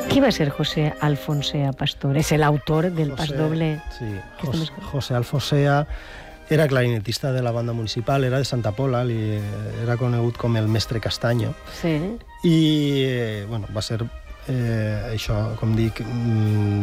Qui va ser José Alfonsea Pastor? És l'autor del Pasdoble. Sí, José Alfonsea era clarinetista de la banda municipal, era de Santa Pola, era conegut com el mestre Castanyo. Sí. I, va ser, això, com dic,